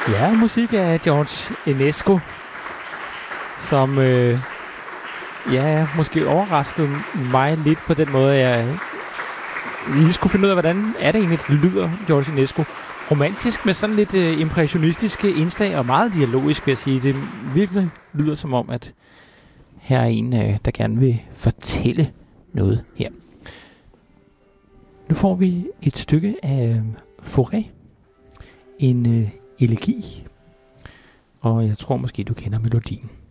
Ja, musik af George Enesco, som måske overraskede mig lidt på den måde, jeg lige skulle finde ud af, hvordan er det egentlig, det lyder, George Enesco. Romantisk med sådan lidt impressionistiske indslag, og meget dialogisk, vil jeg sige. Det virkelig lyder som om, at her er en, der gerne vil fortælle noget her. Nu får vi et stykke af Fauré, en elegi, og jeg tror måske, du kender melodien.